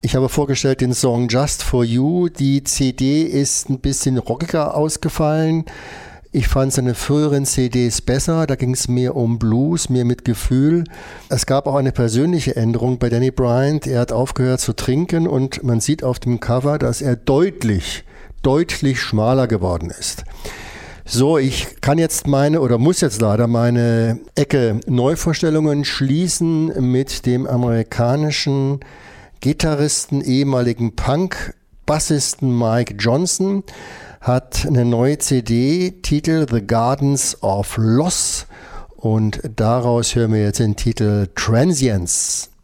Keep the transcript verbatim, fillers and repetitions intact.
Ich habe vorgestellt den Song Just For You. Die C D ist ein bisschen rockiger ausgefallen. Ich fand seine früheren C Ds besser, da ging es mehr um Blues, mehr mit Gefühl. Es gab auch eine persönliche Änderung bei Danny Bryant. Er hat aufgehört zu trinken und man sieht auf dem Cover, dass er deutlich, deutlich schmaler geworden ist. So, ich kann jetzt meine oder muss jetzt leider meine Ecke Neuvorstellungen schließen mit dem amerikanischen Gitarristen, ehemaligen Punk-Bassisten Mike Johnson, hat eine neue C D, Titel The Gardens of Loss, und daraus hören wir jetzt den Titel Transience.